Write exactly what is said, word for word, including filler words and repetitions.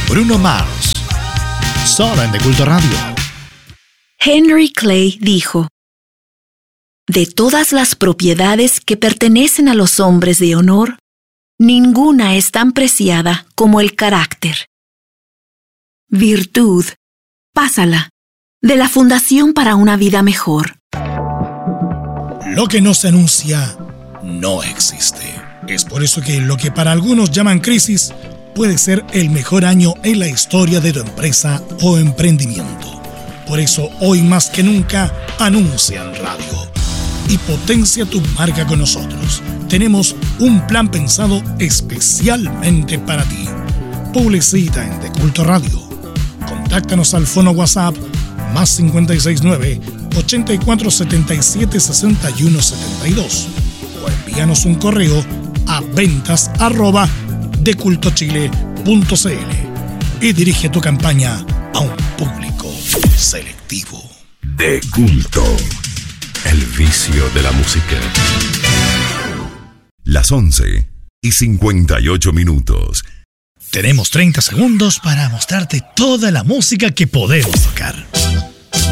Bruno Mars. Solo en De Culto Radio. Henry Clay dijo: de todas las propiedades que pertenecen a los hombres de honor, ninguna es tan preciada como el carácter. Virtud, pásala, de la Fundación para una Vida Mejor. Lo que no se anuncia no existe. Es por eso que lo que para algunos llaman crisis puede ser el mejor año en la historia de tu empresa o emprendimiento. Por eso hoy más que nunca anuncia en radio y potencia tu marca con nosotros. Tenemos un plan pensado especialmente para ti. Publicita en De Culto Radio. Contáctanos al fono WhatsApp más cinco seis nueve, ochenta y cuatro setenta y siete, sesenta y uno setenta y dos o envíanos un correo a ventas arroba decultochile punto cl y dirige tu campaña a un público selectivo. De Culto, el vicio de la música. Las once y cincuenta y ocho minutos. Tenemos treinta segundos para mostrarte toda la música que podemos tocar.